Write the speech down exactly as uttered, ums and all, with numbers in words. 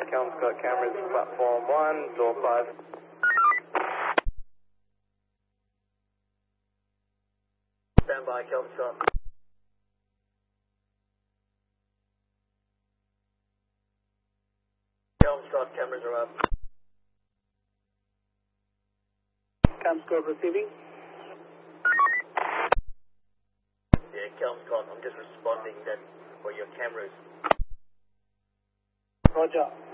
Kelmscott cameras, platform one, door five. Stand by, Kelmscott. Kelmscott cameras are up. Kelmscott receiving. Yeah, Kelmscott, I'm just responding that for your cameras. Roger.